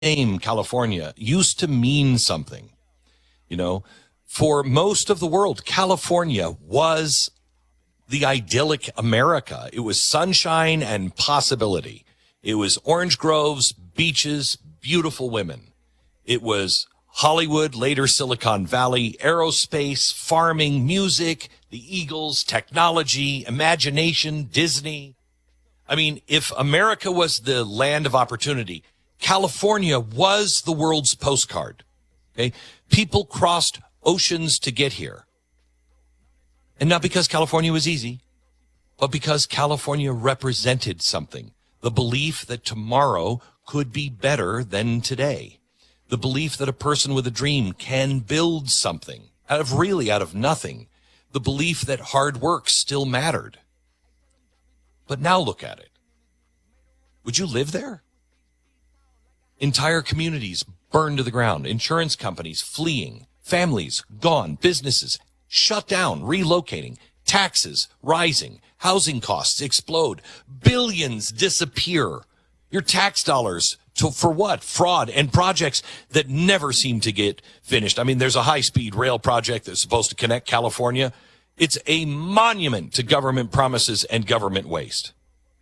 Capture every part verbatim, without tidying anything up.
name California used to mean something. You know, for most of the world, California was the idyllic America. It was sunshine and possibility. It was orange groves, beaches, beautiful women. It was Hollywood, later Silicon Valley, aerospace, farming, music, the Eagles, technology, imagination, Disney. I mean, if America was the land of opportunity, California was the world's postcard. Okay? People crossed oceans to get here. And not because California was easy, but because California represented something. The belief that tomorrow could be better than today. The belief that a person with a dream can build something out of really out of nothing. The belief that hard work still mattered. But now look at it. Would you live there? Entire communities burned to the ground. Insurance companies fleeing. Families gone. Businesses shut down, relocating. Taxes rising. Housing costs explode. Billions disappear. Your tax dollars to, for what? Fraud and projects that never seem to get finished. I mean, there's a high-speed rail project that's supposed to connect California. It's a monument to government promises and government waste.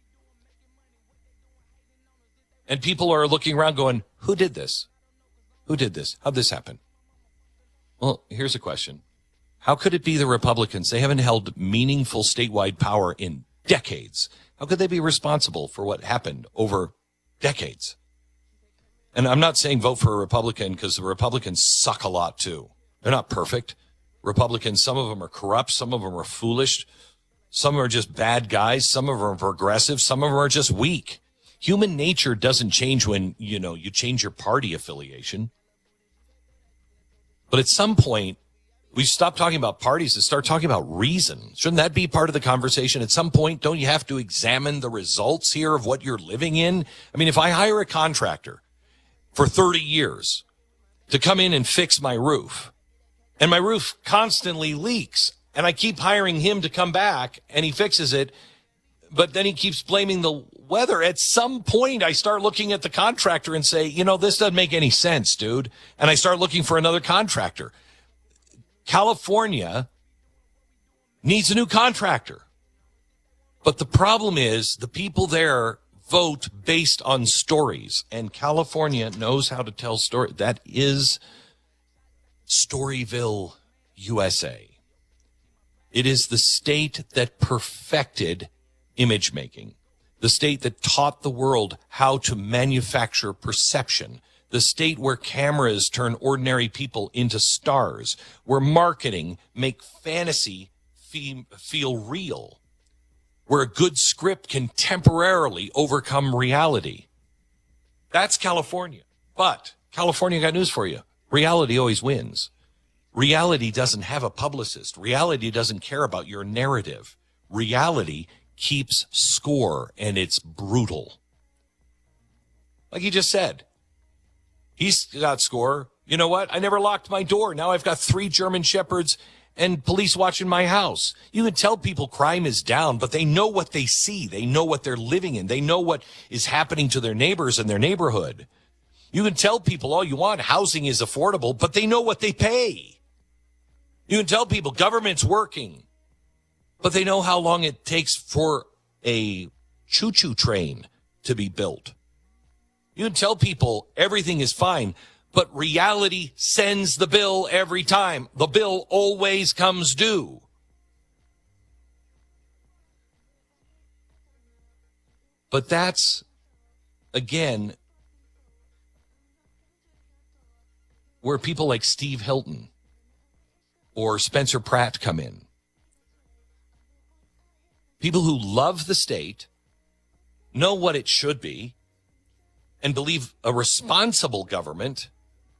And people are looking around going, who did this? Who did this? How'd this happen? Well, here's a question. How could it be the Republicans? They haven't held meaningful statewide power in decades. How could they be responsible for what happened over decades? And I'm not saying vote for a Republican because the Republicans suck a lot too. They're not perfect. Republicans, some of them are corrupt. Some of them are foolish. Some are just bad guys. Some of them are progressive. Some of them are just weak. Human nature doesn't change when, you know, you change your party affiliation. But at some point, we stop talking about parties and start talking about reason. Shouldn't that be part of the conversation? At some point, don't you have to examine the results here of what you're living in? I mean, if I hire a contractor for thirty years to come in and fix my roof, and my roof constantly leaks, and I keep hiring him to come back, and he fixes it, but then he keeps blaming the weather, at some point I start looking at the contractor and say, you know, this doesn't make any sense, dude. And I start looking for another contractor. California needs a new contractor. But the problem is the people there vote based on stories. And California knows how to tell stories. That is Storyville, U S A. It is the state that perfected image making. The state that taught the world how to manufacture perception. The state where cameras turn ordinary people into stars. Where marketing make fantasy fee- feel real. Where a good script can temporarily overcome reality. That's California. But California got news for you. Reality always wins. Reality doesn't have a publicist. Reality doesn't care about your narrative. Reality keeps score, and it's brutal. Like he just said, he's got score. You know what? I never locked my door. Now I've got three German Shepherds and police watching my house. You can tell people crime is down, but they know what they see. They know what they're living in. They know what is happening to their neighbors in their neighborhood. You can tell people all you want, housing is affordable, but they know what they pay. You can tell people government's working, but they know how long it takes for a choo-choo train to be built. You can tell people everything is fine, but reality sends the bill every time. The bill always comes due. But that's, again, where people like Steve Hilton or Spencer Pratt come in. People who love the state, know what it should be, and believe a responsible government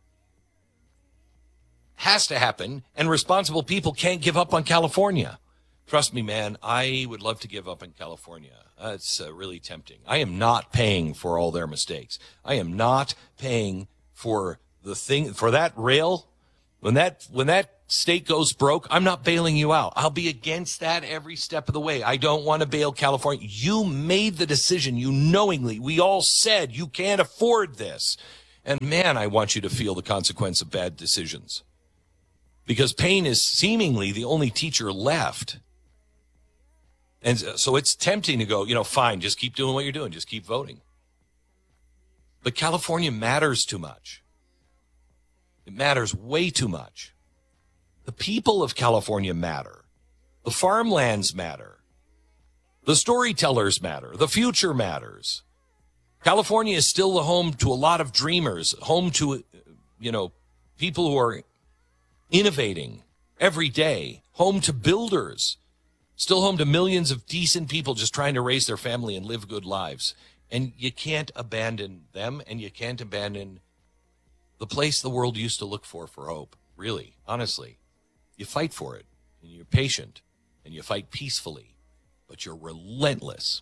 has to happen, and responsible people can't give up on California. Trust me, man, I would love to give up on California. Uh, it's uh, really tempting. I am not paying for all their mistakes. I am not paying for the thing, for that rail. When that, when that state goes broke, I'm not bailing you out. I'll be against that every step of the way. I don't want to bail California. You made the decision. You knowingly, we all said you can't afford this. And man, I want you to feel the consequence of bad decisions. Because pain is seemingly the only teacher left. And so it's tempting to go, you know, fine, just keep doing what you're doing. Just keep voting. But California matters too much. It matters way too much. The people of California matter. The farmlands matter. The storytellers matter. The future matters. California is still the home to a lot of dreamers, home to, you know, people who are innovating every day, home to builders, still home to millions of decent people just trying to raise their family and live good lives. And you can't abandon them, and you can't abandon the place the world used to look for for hope. Really, honestly. You fight for it, and you're patient, and you fight peacefully, but you're relentless.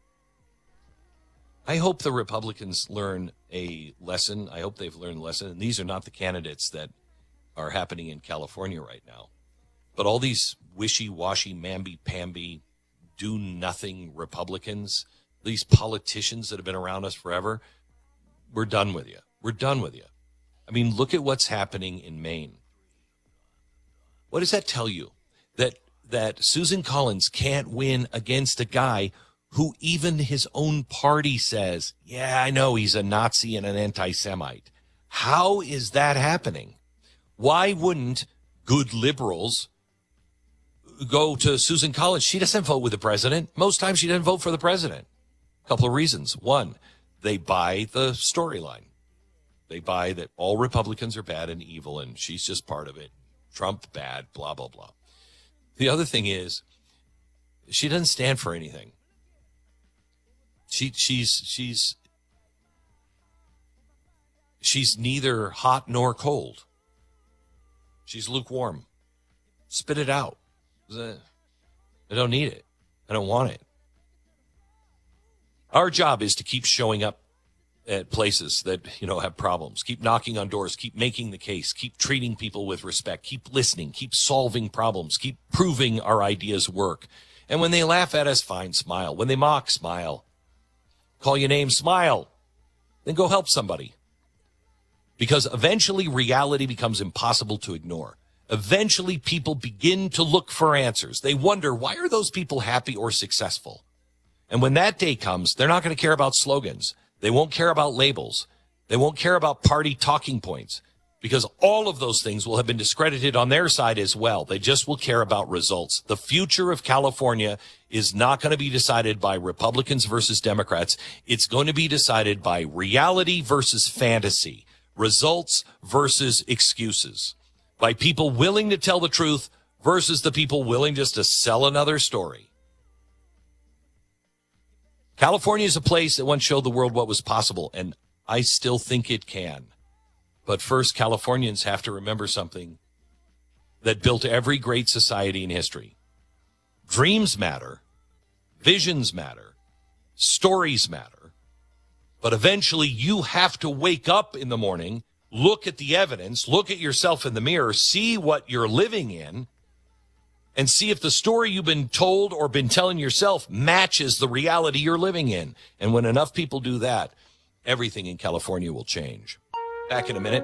I hope the Republicans learn a lesson. I hope they've learned a lesson. And these are not the candidates that are happening in California right now. But all these wishy-washy, mamby-pamby, do-nothing Republicans, these politicians that have been around us forever, we're done with you. We're done with you. I mean, look at what's happening in Maine. What does that tell you? That that Susan Collins can't win against a guy who even his own party says, yeah, I know he's a Nazi and an anti-Semite. How is that happening? Why wouldn't good liberals go to Susan Collins? She doesn't vote with the president. Most times she doesn't vote for the president. A couple of reasons. One, they buy the storyline. They buy that all Republicans are bad and evil, and she's just part of it. Trump bad, blah, blah, blah. The other thing is, she doesn't stand for anything. She, she's, she's, she's neither hot nor cold. She's lukewarm. Spit it out. I don't need it. I don't want it. Our job is to keep showing up at places that, you know, have problems. Keep knocking on doors. Keep making the case. Keep treating people with respect. Keep listening. Keep solving problems. Keep proving our ideas work. And when they laugh at us, fine, smile. When they mock, smile. Call your name, smile. Then go help somebody. Because eventually reality becomes impossible to ignore. Eventually people begin to look for answers. They wonder, why are those people happy or successful? And when that day comes, they're not going to care about slogans. They won't care about labels. They won't care about party talking points, because all of those things will have been discredited on their side as well. They just will care about results. The future of California is not going to be decided by Republicans versus Democrats. It's going to be decided by reality versus fantasy, results versus excuses, by people willing to tell the truth versus the people willing just to sell another story. California is a place that once showed the world what was possible, and I still think it can. But first, Californians have to remember something that built every great society in history. Dreams matter, visions matter, stories matter, but eventually you have to wake up in the morning, look at the evidence, look at yourself in the mirror, see what you're living in, and see if the story you've been told or been telling yourself matches the reality you're living in. And when enough people do that, everything in California will change. Back in a minute.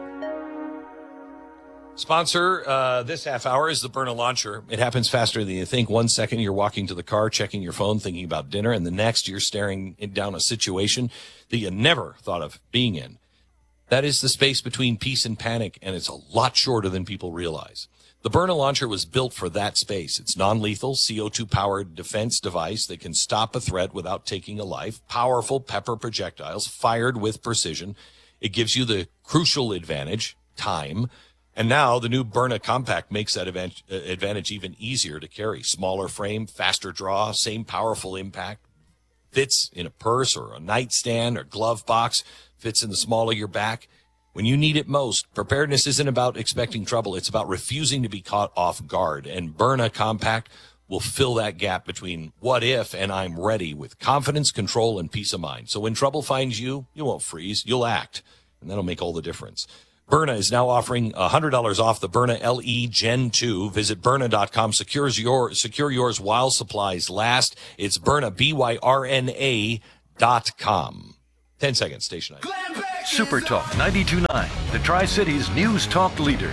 Sponsor uh, this half hour is the Byrna Launcher. It happens faster than you think. One second you're walking to the car, checking your phone, thinking about dinner, and the next you're staring down a situation that you never thought of being in. That is the space between peace and panic, and it's a lot shorter than people realize. The Byrna Launcher was built for that space. It's non-lethal, C O two powered defense device that can stop a threat without taking a life. Powerful pepper projectiles fired with precision. It gives you the crucial advantage, time. And now the new Byrna Compact makes that advantage even easier to carry. Smaller frame, faster draw, same powerful impact. Fits in a purse or a nightstand or glove box. Fits in the small of your back. When you need it most, preparedness isn't about expecting trouble. It's about refusing to be caught off guard. And Byrna Compact will fill that gap between what if and I'm ready with confidence, control, and peace of mind. So when trouble finds you, you won't freeze. You'll act. And that'll make all the difference. Byrna is now offering one hundred dollars off the Byrna L E Gen two. Visit Byrna dot com. Secures your, secure yours while supplies last. It's Byrna, B Y R N A dot com. Ten seconds, station nine. Super Talk ninety-two point nine, the Tri-Cities News Talk leader.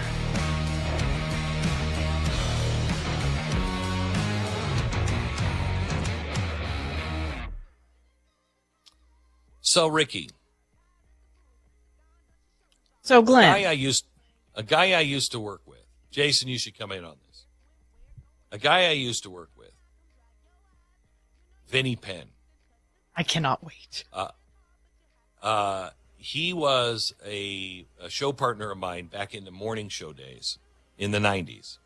So, Ricky. So, Glenn. A guy I used, a guy I used to work with. Jason, you should come in on this. A guy I used to work with. Vinny Penn. I cannot wait. Uh, uh, he was a, a show partner of mine back in the morning show days in the nineties.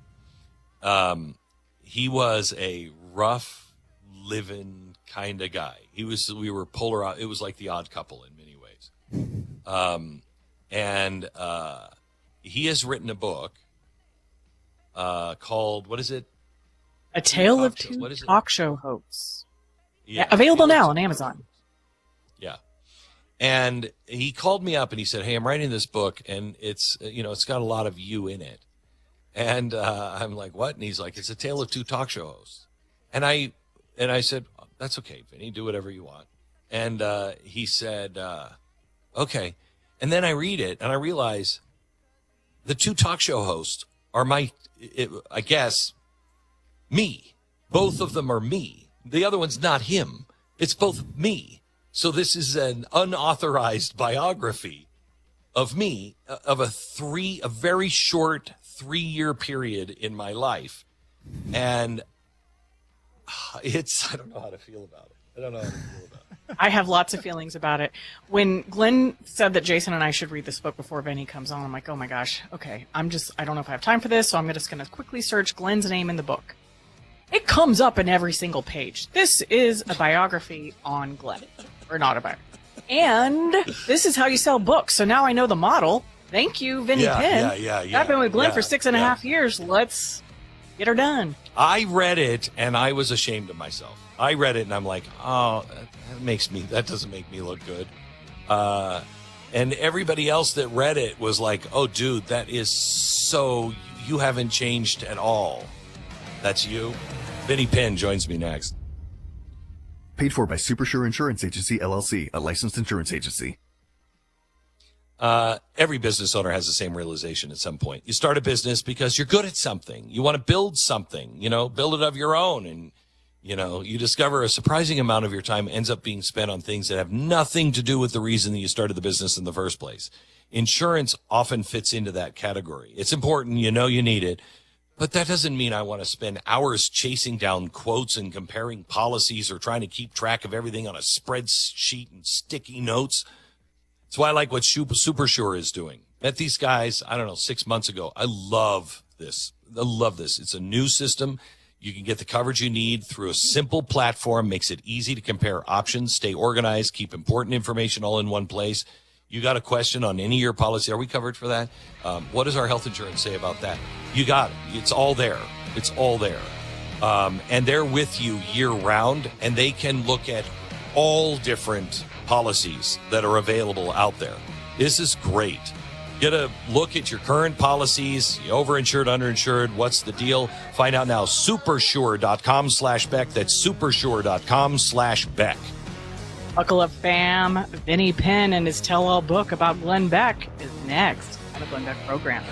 Um, he was a rough living kind of guy. He was, we were polar, it was like the Odd Couple in many ways. Um, and, uh, he has written a book, uh, called, what is it? A Tale Talk of show. Two What is it? Talk Show Hosts. Yeah, Yeah, available Tale of now Two on Talk Amazon. Shows. Yeah. And he called me up and he said, "Hey, I'm writing this book and it's, you know, it's got a lot of you in it." And, uh, I'm like, "What?" And he's like, "It's a tale of two talk show hosts." And I, and I said, "That's okay, Vinny, do whatever you want." And, uh, he said, uh, "Okay." And then I read it and I realize the two talk show hosts are my, it, I guess, me. Both of them are me. The other one's not him. It's both me. So this is an unauthorized biography of me, of a three, a very short three-year period in my life. And it's, I don't know how to feel about it. I don't know how to feel about it. I have lots of feelings about it. When Glenn said that Jason and I should read this book before Vinny comes on, I'm like, oh my gosh, okay. I'm just, I don't know if I have time for this, so I'm just going to quickly search Glenn's name in the book. It comes up in every single page. This is a biography on Glenn. Or not a biography. And this is how you sell books. So now I know the model. Thank you, Vinny Yeah, Penn. yeah, yeah, yeah, I've been with Glenn yeah, for six and a yeah. half years. Let's get her done. I read it and I was ashamed of myself. I read it and I'm like, oh, that makes me, that doesn't make me look good. Uh, and everybody else that read it was like, oh, dude, that is so, you haven't changed at all. That's you. Vinny Penn joins me next. Paid for by Supersure Insurance Agency, L L C, a licensed insurance agency. Uh, every business owner has the same realization at some point. You start a business because you're good at something. You want to build something, you know, build it of your own. And, you know, you discover a surprising amount of your time ends up being spent on things that have nothing to do with the reason that you started the business in the first place. Insurance often fits into that category. It's important. You know, you need it. But that doesn't mean I want to spend hours chasing down quotes and comparing policies or trying to keep track of everything on a spreadsheet and sticky notes. That's why I like what Supersure is doing. Met these guys, I don't know, six months ago. I love this. I love this. It's a new system. You can get the coverage you need through a simple platform, makes it easy to compare options, stay organized, keep important information all in one place. You got a question on any of your policy? Are we covered for that? Um, what does our health insurance say about that? You got it. It's all there. It's all there. Um, and they're with you year round, and they can look at all different policies that are available out there. This is great. Get a look at your current policies, overinsured, underinsured, what's the deal? Find out now, supersure.com slash Beck. That's supersure.com slash Beck. Buckle up, fam. Vinny Penn and his tell-all book about Glenn Beck is next on the Glenn Beck program.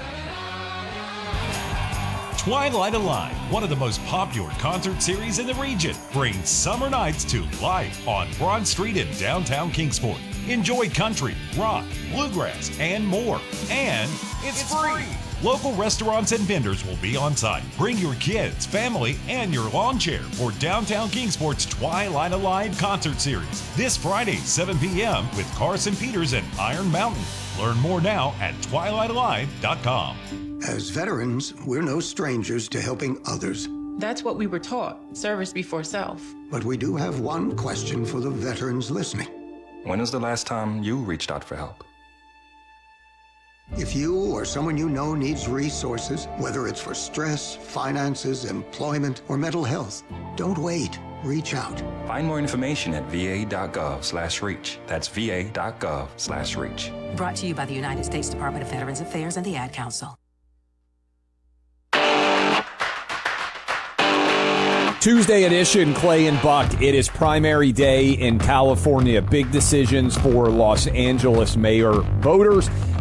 Twilight Alive, one of the most popular concert series in the region, brings summer nights to life on Broad Street in downtown Kingsport. Enjoy country, rock, bluegrass, and more. And it's, it's free. free. Local restaurants and vendors will be on site. Bring your kids, family, and your lawn chair for downtown Kingsport's Twilight Alive concert series. This Friday, seven p.m. with Carson Peters and Iron Mountain. Learn more now at twilight alive dot com. As veterans, we're no strangers to helping others. That's what we were taught, service before self. But we do have one question for the veterans listening. When was the last time you reached out for help? If you or someone you know needs resources, whether it's for stress, finances, employment, or mental health, don't wait. Reach out. Find more information at va.gov slash reach. That's va.gov slash reach. Brought to you by the United States Department of Veterans Affairs and the Ad Council. Tuesday edition, Clay and Buck. It is primary day in California. Big decisions for Los Angeles mayor voters.